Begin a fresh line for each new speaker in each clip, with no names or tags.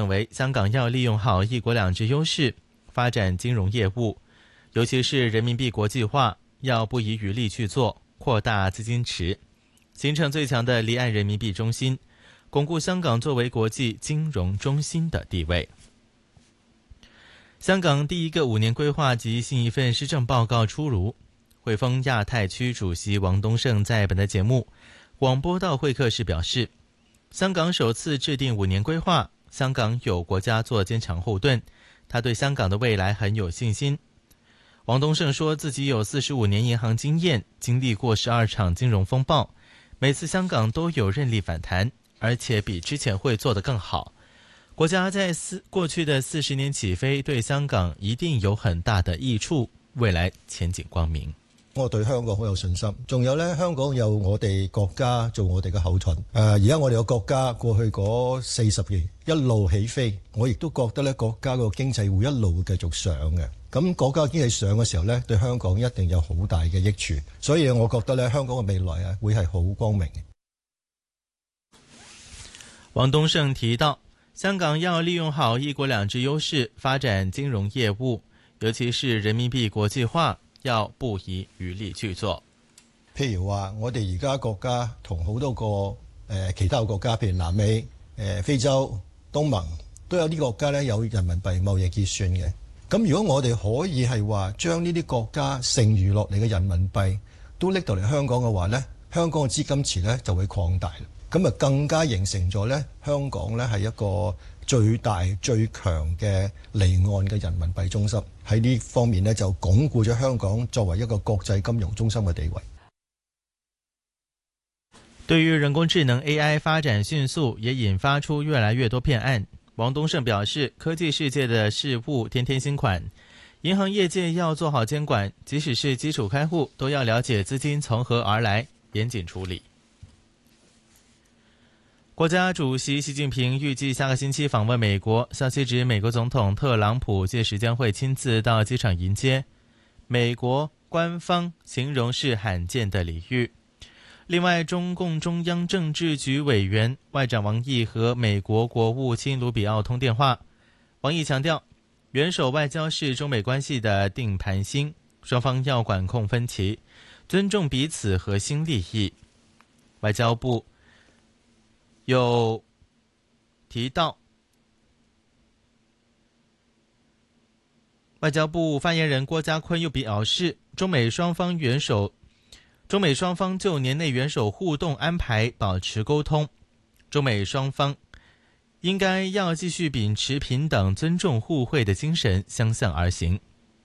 认为，香港要利用好一国两制优势，发展金融业务，尤其是人民币国际化，要不遗余力去做，扩大资金池，形成最强的离岸人民币中心，巩固香港作为国际金融中心的地位。香港第一个5年规划及新一份施政报告出炉，汇丰亚太区主席王东胜在本台节目广播道会客时表示，香港首次制定5年规划，香港有国家做坚强后盾，他对香港的未来很有信心。王东胜说自己有45年银行经验，经历过12场金融风暴，每次香港都有韧力反弹，而且比之前会做得更好。国家在过去的40年起飞，对香港一定有很大的益处，未来前景光明。
我對香港好有信心，仲有呢，香港有我哋國家做我哋嘅後盾。而家我哋個國家過去嗰40年一路起飛，我亦都覺得呢國家個經濟會一路繼續上嘅。咁國家經濟上嘅時候呢，對香港一定有好大嘅益處，所以我覺得呢，香港嘅未來會係好光明嘅。
王東勝提到，香港要利用好一國兩制優勢，發展金融業務，尤其是人民幣國際化，要不遺餘力去做。
譬如話，我哋而家國家同好多個其他國家，譬如南美、非洲、東盟，都有啲國家呢有人民幣貿易結算嘅。咁如果我哋可以係話將呢啲國家剩餘落嚟嘅人民幣都拎到嚟香港嘅話呢，香港嘅資金池呢就會擴大，咁啊更加形成咗呢香港呢係一個最大最強嘅離岸嘅人民幣中心，喺呢方面呢就鞏固咗香港作為一個國際金融中心嘅地位。
對於人工智能 AI 發展迅速，也引發出越來越多騙案。王東勝表示，科技世界的事物天天新款，銀行業界要做好監管，即使是基礎開戶都要了解資金從何而來，嚴謹處理。國家主席習近平預計下個星期訪問美國，消息指美國總統特朗普屆時將會親自到機場迎接，美國官方形容是罕見的禮遇。另外，中共中央政治局委員外長王毅和美國國務卿盧比奧通電話。王毅強調，元首外交是中美關係的定盤星，雙方要管控分歧，尊重彼此核心利益。外交部有提到，外交部發言人郭家坤又表示，中美雙方就年內元首互動安排保持溝通，中美雙方應該要繼續秉持平等、尊重、互惠的精神，相向而行。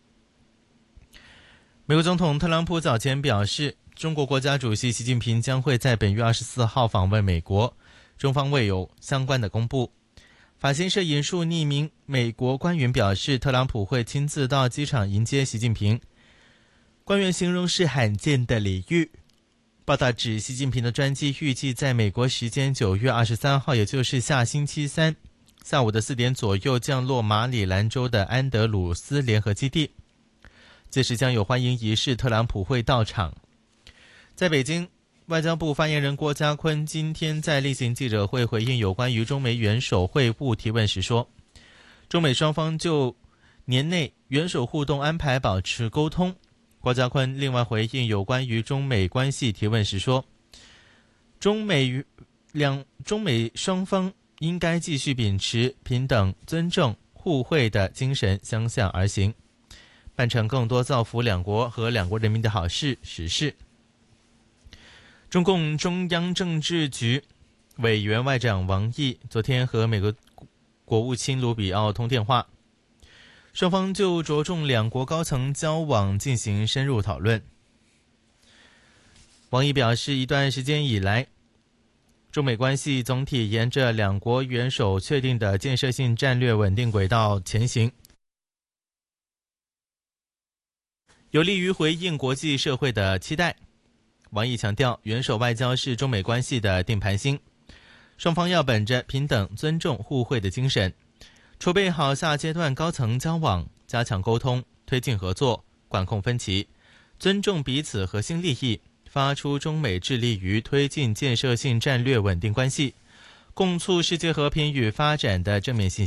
美國總統特朗普早前表示，中國國家主席習近平將會在本月24號訪問美國，中方未有相關的公布。法新社引述匿名美國官員表示，特朗普會親自到機場迎接習近平。官員形容是罕見的禮遇。報道指，習近平的專機預計在美國時間9月23號，也就是下星期三下午的4點左右降落馬里蘭州的安德魯斯聯合基地。屆時將有歡迎儀式，特朗普會到場。在北京，外交部發言人郭家坤今天在例行記者會回應有關於中美元首會晤提問時說，中美雙方就年內元首互動安排保持溝通。郭家坤另外回應有關於中美關係提問時說，中美雙方應該繼續秉持平等、尊重、互惠的精神，相向而行，辦成更多造福兩國和兩國人民的好事實事。中共中央政治局委員外長王毅昨天和美國國務卿盧比奧通電話，雙方就着重兩國高層交往進行深入討論。王毅表示，一段時間以來，中美關係總體沿着兩國元首確定的建設性戰略穩定軌道前行，有利於回應國際社會的期待。王毅強調，元首外交是中美關係的定盤星，雙方要本着平等、尊重、互惠的精神，籌備好下階段高層交往，加強溝通，推進合作，管控分歧，尊重彼此核心利益，發出中美致力於推進建設性戰略穩定關係，共促世界和平與發展的正面信息。